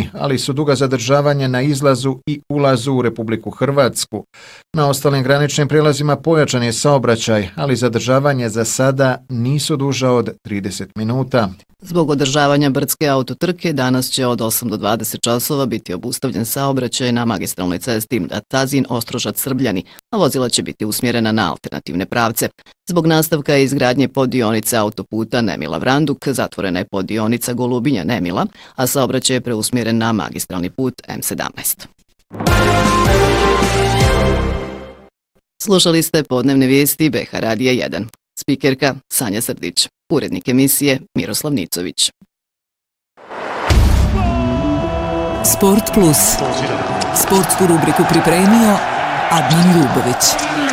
problemi, ali su duga zadržavanja na izlazu i ulazu u Republiku Hrvatsku. Na ostalim graničnim prijelazima pojačan je saobraćaj, ali zadržavanje za sada nisu duža od 30 minuta. Zbog održavanja brdske autotrke danas će od 8 do 20 časova biti obustavljen saobraćaj na magistralnoj cesti Tazin-Ostrožac-Srbljani, a vozila će biti usmjerena na alternativne pravce. Zbog nastavka izgradnje poddionice autoputa Nemila-Vranduk zatvorena je poddionica Golubinja-Nemila, a saobraćaj je preusmjeren na magistralni put M17. Slušali ste podnevne vijesti BH Radija 1. Spikerka Sanja Srdić. Urednik emisije Miroslav Nicović. Sport Plus. Sportsku rubriku pripremio Adnan Ljubović.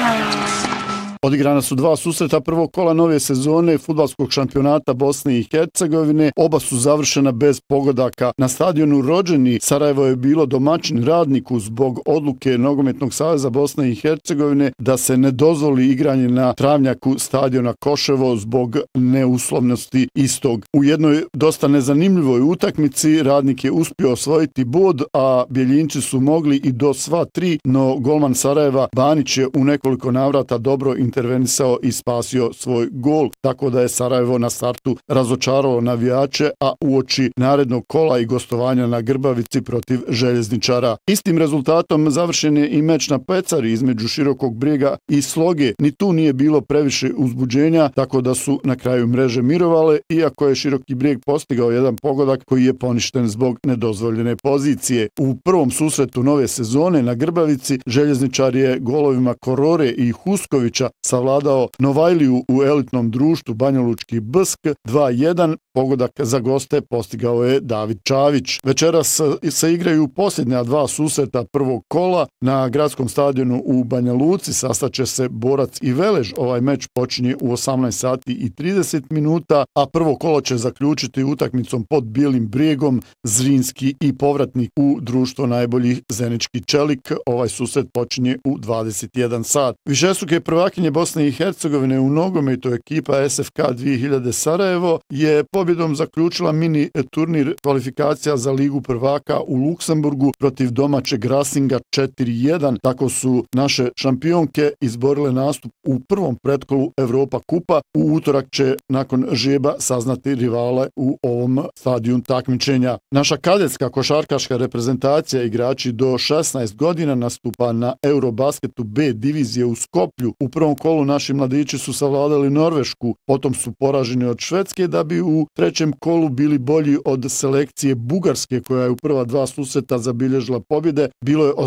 Odigrana su dva susreta prvog kola nove sezone fudbalskog šampionata Bosne i Hercegovine. Oba su završena bez pogodaka. Na stadionu Rođeni Sarajevo je bilo domaćin Radniku zbog odluke Nogometnog saveza Bosne i Hercegovine da se ne dozvoli igranje na travnjaku stadiona Koševo zbog neuslovnosti istog. U jednoj dosta nezanimljivoj utakmici Radnik je uspio osvojiti bod, a Bjeljinci su mogli i do sva tri, no golman Sarajeva Banić je u nekoliko navrata dobro intervenisao i spasio svoj gol, tako da je Sarajevo na startu razočaralo navijače, a uoči narednog kola i gostovanja na Grbavici protiv Željezničara. Istim rezultatom završen je i meč na Pecari između Širokog Brijega i Sloge. Ni tu nije bilo previše uzbuđenja, tako da su na kraju mreže mirovale, iako je Široki Brijeg postigao jedan pogodak koji je poništen zbog nedozvoljene pozicije. U prvom susretu nove sezone na Grbavici Željezničar je golovima Korore i Huskovića savladao Novajliju u elitnom društvu Banjalučki Bsk 2-1. Pogodak za goste postigao je David Čavić. Večeras se igraju posljednja dva susreta prvog kola. Na gradskom stadionu u Banja Luci sastaće se Borac i Velež. Ovaj meč počinje u 18 sati i 30 minuta, a prvo kolo će zaključiti utakmicom pod Bijelim Brijegom Zrinski i povratnik u društvo najboljih Zenički Čelik. Ovaj susret počinje u 21 sat. Višestruke prvakinje Bosne i Hercegovine u nogometu ekipa SFK 2000 Sarajevo je pobjedom zaključila mini turnir kvalifikacija za Ligu prvaka u Luksemburgu protiv domaćeg Racinga 4-1. Tako su naše šampionke izborile nastup u prvom pretkolu Evropa kupa. U utorak će nakon žeba saznati rivale u ovom stadiju takmičenja. Naša kadetska košarkaška reprezentacija igrači do 16 godina nastupa na Eurobasketu B divizije u Skoplju. U prvom kolu naši mladići su savladali Norvešku, potom su poraženi od Švedske da bi u trećem kolu bili bolji od selekcije Bugarske koja je u prva dva susreta zabilježila pobjede. Bilo je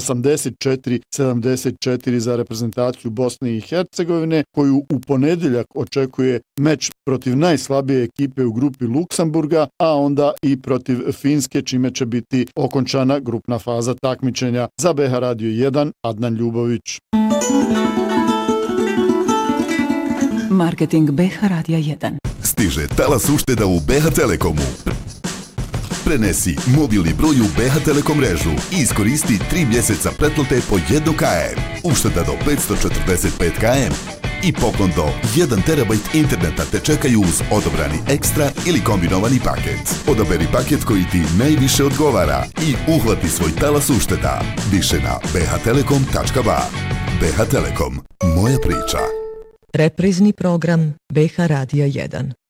84-74 za reprezentaciju Bosne i Hercegovine koju u ponedjeljak očekuje meč protiv najslabije ekipe u grupi Luksemburga, a onda i protiv Finske, čime će biti okončana grupna faza takmičenja. Za BH Radio 1 Adnan Ljubović. Marketing BH Radija 1. Stiže talas ušteda u BH Telekomu. Prenesi mobilni broj u BH Telekom mrežu i iskoristi 3 mjeseca pretplate po 1 km. Ušteda do 545 km i poklon do 1 terabajt interneta te čekaju uz odabrani ekstra ili kombinovani paket. Odaberi paket koji ti najviše odgovara i uhvati svoj talas ušteda. Više na bhtelekom.ba. BH Telekom. Moja priča. Reprizni program BH Radija 1.